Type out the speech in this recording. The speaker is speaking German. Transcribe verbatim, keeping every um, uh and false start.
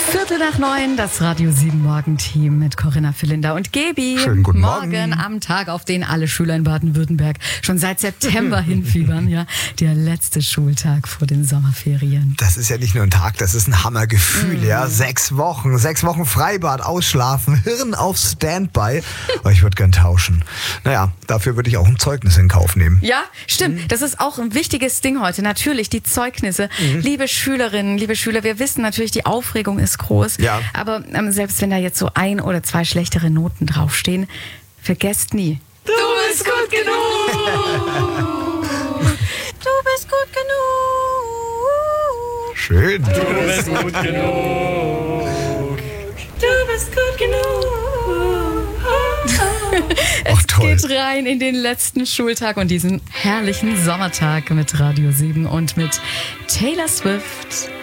Viertel nach neun, das Radio sieben Morgenteam mit Corinna Philinda und Gebi. Schönen guten Morgen. Morgen am Tag, auf den alle Schüler in Baden-Württemberg schon seit September hinfiebern. Ja, der letzte Schultag vor den Sommerferien. Das ist ja nicht nur ein Tag, das ist ein Hammergefühl, Mhm. ja. Sechs Wochen, sechs Wochen Freibad, ausschlafen, Hirn auf Standby. Aber ich würde gern tauschen. Naja, dafür würde ich auch ein Zeugnis in Kauf nehmen. Ja, stimmt. Das ist auch ein wichtiges Ding heute. Natürlich die Zeugnisse. Mhm. Liebe Schülerinnen, liebe Schüler, wir wissen natürlich, die Aufregung ist groß. Ja. Aber ähm, selbst wenn da jetzt so ein oder zwei schlechtere Noten draufstehen, vergesst nie. Du bist gut genug. Du bist gut genug. Schön. Du bist gut genug. Du bist gut genug. Ach, Es toll. geht rein in den letzten Schultag und diesen herrlichen Sommertag mit Radio sieben und mit Taylor Swift.